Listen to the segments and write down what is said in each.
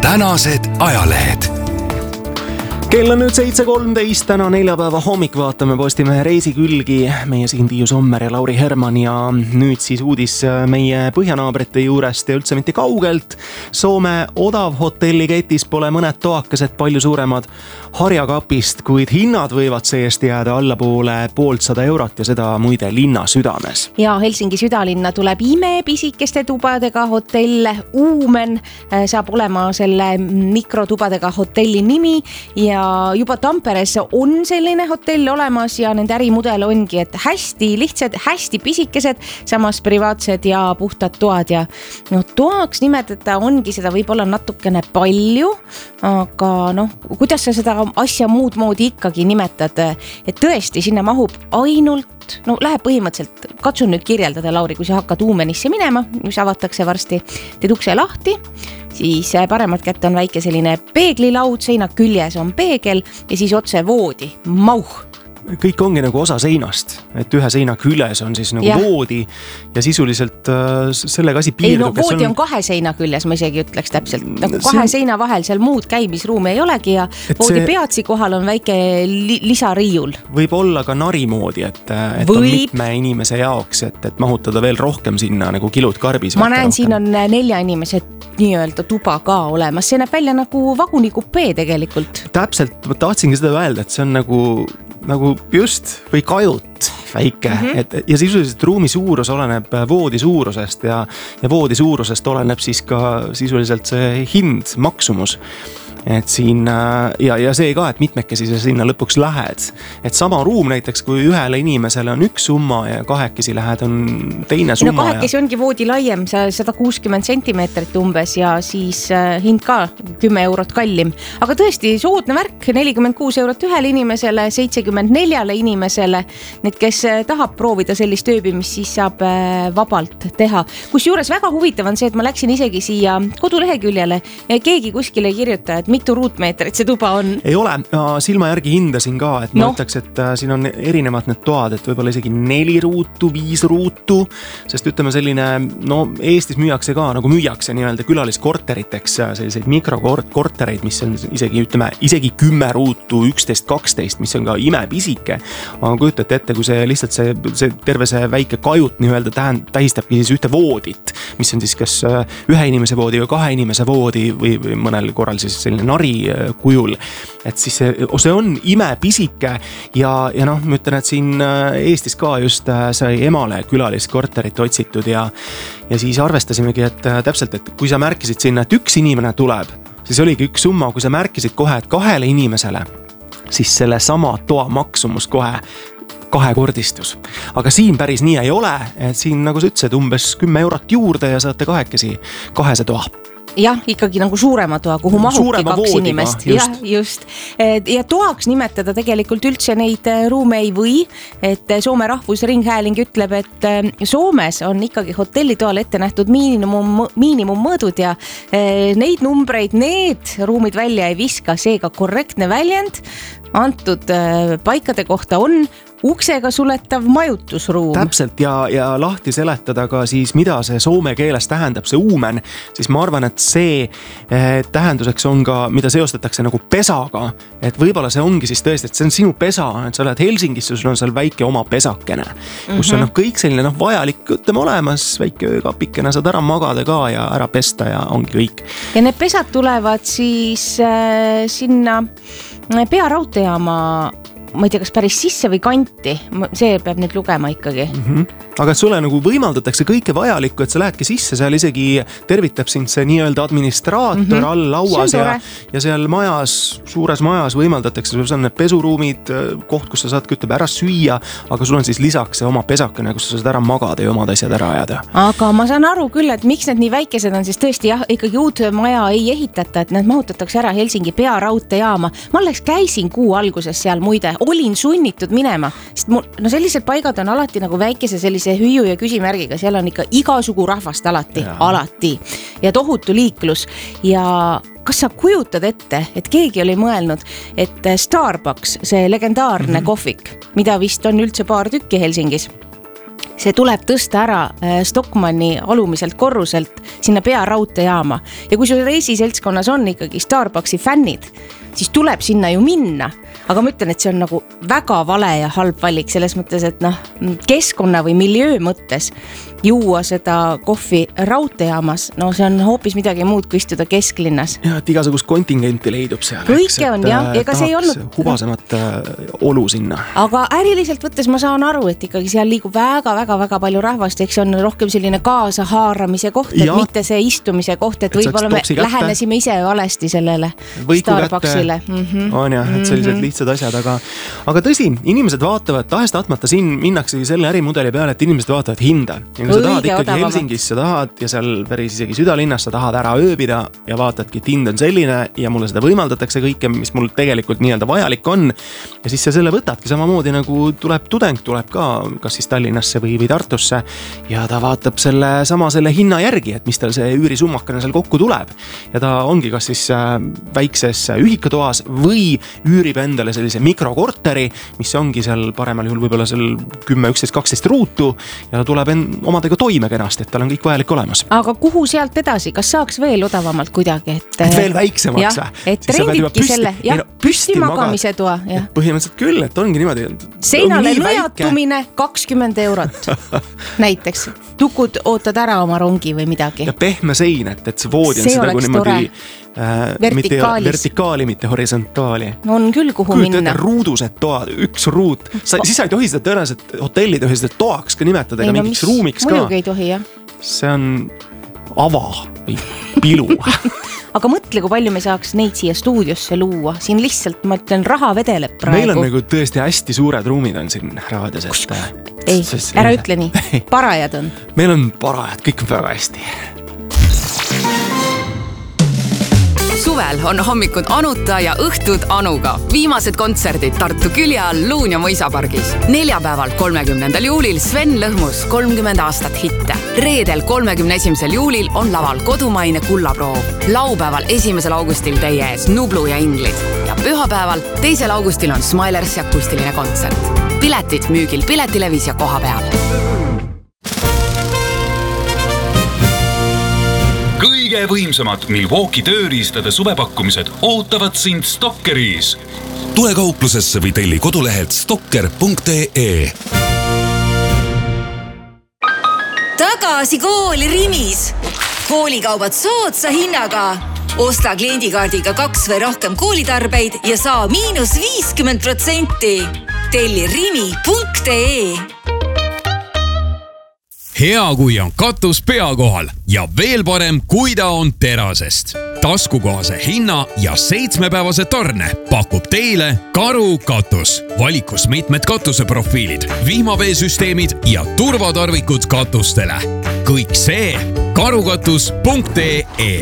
tänased ajalehed. Kell on nüüd 7.13, täna neljapäeva hommik, vaatame Postimehe reisikülgi. Meie siin Tiiu Sommer ja Lauri Herman ja nüüd siis uudis meie põhjanaabrite juurest ja üldse mitte kaugelt. Soome odavhotelliketis pole mõned toakesed palju suuremad harjakapist, kuid hinnad võivad seest jääda allapoole 150 eurot ja seda muide linna südames. Ja Helsingi südalinna tuleb imepisikeste tubadega hotell Uumen, saab olema selle mikrotubadega hotelli nimi ja juba Tamperes on selline hotell olemas ja nende ärimudel ongi, et hästi lihtsad, hästi pisikesed, samas privaatsed ja puhtad toad ja toaks nimetada ongi seda võib-olla natukene palju, aga kuidas sa seda asja muud moodi ikkagi nimetad, et tõesti sinna mahub ainult, läheb põhimõtteliselt, katsun nüüd kirjeldada, Lauri, kui sa hakkad Uumenisse minema, mis avatakse varsti, teed ukse lahti, siis paremat kätte on väike selline peeglilaud, seina küljes on peegel ja siis otse voodi, mauh. Kõik ongi nagu osa seinast, et ühe seina küljes on siis nagu voodi ja sisuliselt sellega asi piirdub. Voodi on kahe seina küljes, ma isegi ütleks täpselt, nagu kahe seina vahel, seal muud käimisruumi ei olegi ja voodi peatsi kohal on väike lisariiul. Võib olla ka nari moodi, et on mitme inimese jaoks, et mahutada veel rohkem sinna nagu kilud karbis. Ma näen, siin on 4 inimese nii-öelda tuba ka olemas, see näeb välja nagu vagunikupee tegelikult. Täpselt, ma tahtsingi seda öelda, et see on nagu just või kajut väike, ja sisuliselt ruumi suurus oleneb voodi suurusest ja voodi suurusest oleneb siis ka sisuliselt see hind, maksumus. Et siin, ja see ka, et mitmekesi sa sinna lõpuks lähed. Et sama ruum näiteks, kui ühele inimesele on üks summa ja kahekesi lähed on teine summa. Kahekesi ongi voodi laiem, 160 sentimeetrit umbes ja siis hind ka 10 eurot kallim. Aga tõesti, soodne värk, 46 eurot ühele inimesele, 74 inimesele. Need, kes tahab proovida sellist ööbimist, siis saab vabalt teha. Kusjuures väga huvitav on see, et ma läksin isegi siia koduleheküljele ja keegi kuskile kirjuta, et mitu ruutmeetrit see tuba on? Ei ole, silma järgi hindasin ka, et ma ütleks, et siin on erinevad need toad, et võib-olla isegi 4 ruutu, 5 ruutu, sest ütleme selline, Eestis müüakse ka, nagu müüakse nii-öelda külaliskorteriteks, selliseid mikrokortereid, mis on isegi 10 ruutu, 11-12, mis on ka imepisike. Aga kujutate ette, kui see lihtsalt see terve see väike kajut nii-öelda tähistabki siis ühte voodit, mis on siis kas ühe inimese voodi või 2 inimese voodi või mõnel korral siis selline nari kujul, et siis see on imepisike ja ma ütlen, et siin Eestis ka just sai emale külaliskorterit otsitud ja siis arvestasimegi, et täpselt, et kui sa märkisid sinna, et üks inimene tuleb, siis oligi üks summa, kui sa märkisid kohe, et 2 inimesele, siis selle sama toa maksumus kohe 2-kordistus. Aga siin päris nii ei ole, et siin nagu sa ütlesid, umbes 10 eurot juurde ja saate 2 toa. Jah, ikkagi nagu suurema toa, kuhu mahubki 2 inimest. Just. Ja toaks nimetada tegelikult üldse neid ruume ei või, et Soome Rahvusringhääling ütleb, et Soomes on ikkagi hotellitoal ette nähtud miinimummõõdud ja neid numbreid, need ruumid välja ei viska, seega korrektne väljend antud paikade kohta on uksega suletav majutusruum. Täpselt ja lahti seletada ka siis, mida see soome keeles tähendab, see uumen, siis ma arvan, et see tähenduseks on ka, mida seostatakse nagu pesaga, et võib-olla see ongi siis tõesti, et see on sinu pesa, et sa oled Helsingisse, sul on seal väike oma pesakene, kus on kõik selline vajalik, ütleme olemas, väike kapikene, saad ära magada ka ja ära pesta ja ongi kõik. Ja need pesad tulevad siis sinna pearaudtejaama, ma ei tea, kas päris sisse või kanti, see peab nüüd lugema ikkagi. Aga et sulle nagu võimaldatakse kõike vajalikku, et sa lähedki sisse, seal isegi tervitab sind see nii-öelda administraator all lauas ja seal majas, suures majas võimaldatakse, sul on need pesuruumid, koht, kus sa saad ära süüa, aga sul on siis lisaks see oma pesakene, kus sa saad ära magada ja omad asjad ära ajada. Aga ma saan aru küll, et miks need nii väikesed on, siis tõesti jah, ikkagi uut maja ei ehitata, et need mahutatakse ära Helsingi pearaudtejaama. Ma alles käisin kuu alguses seal muide, olin sunnitud minema, sest sellised paigad on alati nagu väikese sellise hüüu ja küsimärgiga, seal on ikka igasugu rahvast alati ja tohutu liiklus ja kas sa kujutad ette, et keegi oli mõelnud, et Starbucks, see legendaarne kohvik, mida vist on üldse paar tükki Helsingis, see tuleb tõsta ära Stockmanni alumiselt korruselt sinna pearaudtejaama. Ja kui sul reisiseltskonnas on ikkagi Starbucksi fännid, siis tuleb sinna ju minna. Aga ma ütlen, et see on nagu väga vale ja halb valik selles mõttes, et keskkonna või miljöö mõttes juua seda kohvi raudtejaamas, see on hoopis midagi muud kui istuda kesklinnas. Ja, et igasugust kontingenti leidub seal. Kõike on, jah. Ega see ei olnud hubasemat olu sinna. Aga äriliselt võttes ma saan aru, et ikkagi seal liigub väga palju rahvast, eks see on rohkem selline kaasahaaramise koht, et mitte see istumise koht, et võib-olla me lähenesime ise valesti sellele Starbucksile. On jah, et sellised lihtsad asjad, aga tõsi, inimesed vaatavad tahes-tahtmata, siin minnaksegi selle ärimudeli peale, et inimesed vaatavad hinda. Ja kui sa tahad ikkagi Helsingis, sa tahad ja seal päris isegi südalinnas, sa tahad ära ööbida ja vaatadki, et hind on selline ja mulle seda võimaldatakse kõike, mis mul tegelikult nii-öelda vajalik on. Ja siis sa selle võtadki samamoodi, nagu tuleb tudeng, tuleb ka kas siis Tallinnasse või Tartusse ja ta vaatab selle hinna järgi, et mis tal see üürisummakana seal kokku tuleb. Ja ta ongi kas siis väikses ühikatoas või üürib endale sellise mikrokorteri, mis ongi seal paremal juhul võib-olla seal 10, 11, 12 ruutu ja ta tuleb omadega toime kenasti, et tal on kõik vajalik olemas. Aga kuhu sealt edasi? Kas saaks veel odavamalt kuidagi? Et veel väiksemaks või? Et rendibki selle püsti magamise toa. Põhimõtteliselt küll, et ongi niimoodi. Seinale lõjatumine 20 eurot näiteks. Tukud ootad ära oma rongi või midagi. Ja pehme sein, et see voodi on seda kui niimoodi vertikaali, mitte horisontaali. On küll kuhu minna. Küütada ruudused toad, üks ruut. Siis sa ei tohi seda tõenäoliselt, hotellid tohi seda toaks ka nimetada, ega mingiks ruumiks ka. Muidugi ei tohi, jah. See on ava või pilu. Aga mõtle, kui palju me saaks neid siia stuudiosse luua. Siin lihtsalt, ma ütlen, raha vedeleb praegu. Meil on nagu tõesti hästi suured ruumid on siin raadios. Ei, ära ütle nii. Parajad on. Meil on parajad, kõik on väga hästi. Suvel on hommikud Anuta ja õhtud Anuga. Viimased kontserdid Tartu Külja all Luunja mõisapargis. Neljapäeval 30. juulil Sven Lõhmus 30 aastat hitte. Reedel 31. juulil on laval kodumaine kullaproov. Laupäeval 1. augustil teie ees Nublu ja Inglid. Ja pühapäeval 2. augustil on Smilers ja akustiline kontsert. Piletid müügil Piletilevis ja koha peal. Kõige võimsamad Milwaukee tööriistade suvepakkumised ootavad sind Stockeris. Tule kauplusesse või telli kodulehelt stocker.ee. Tagasi kooli Rimis. Koolikaubad soodsa hinnaga. Osta kliendikaardiga 2 või rohkem koolitarbeid ja saa -50%. Telli rimi.ee. Hea, kui on katus pea kohal ja veel parem, kui ta on terasest. Taskukohase hinna ja 7-päevase tarne pakub teile Karu katus. Valikus mitmed katuseprofiilid, vihmaveesüsteemid ja turvatarvikud katustele. Kõik see karukatus.ee.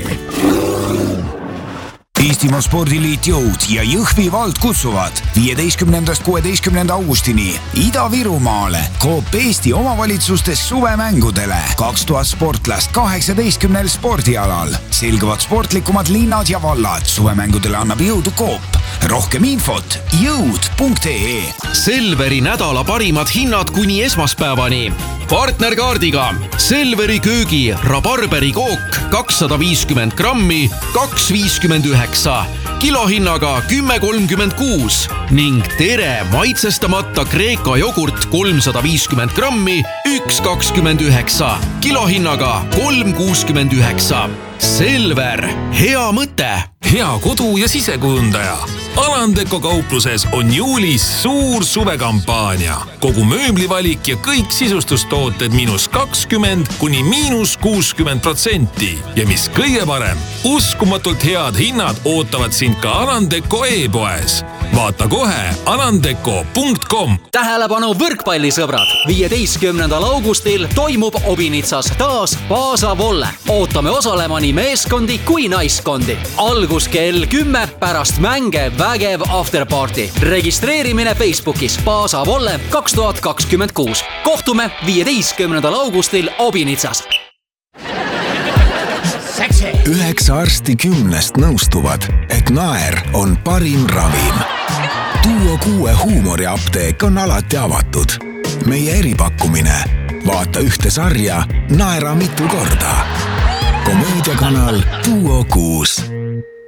Eestimaa Spordiliit Jõud ja Jõhvi vald kutsuvad 15.–16. augustini Ida-Virumaale Coop Eesti omavalitsustes suvemängudele 2000 sportlast 18 spordialal. Selguvad sportlikumad linnad ja vallad. Suvemängudele annab jõudu Coop. Rohkem infot jõud.ee. Selveri nädala parimad hinnad kuni esmaspäevani. Partnerkaardiga Selveri köögi rabarberi kook 250 grammi 2,59, kilohinnaga 10,36 ning Tere maitsestamata Kreeka jogurt 350 grammi 1,29, kilohinnaga 3,69. Selver, hea mõte. Hea kodu- ja sisekujundaja. Alandeko kaupluses on juulis suur suvekampaania. Kogu mööblivalik ja kõik sisustustooted -20 kuni -60%. Ja mis kõige parem, uskumatult head hinnad ootavad sind ka Alandeko e-poes. Vaata kohe alandeko.com. Tähelepanu võrkpallisõbrad! 15. augustil toimub Obinitsas taas Paasa Volle. Ootame osalema nii meeskondi kui naiskondi. Algus kell 10 pärast mänge vägev afterparty. Registreerimine Facebookis Paasa Volle 2026. Kohtume 15. augustil Obinitsas. 9 arsti 10 nõustuvad, et naer on parim ravim. Duo 6 huumoriapteek on alati avatud. Meie eripakkumine. vaata ühte sarja, naera mitu korda. Komöödiakanal Duo 6.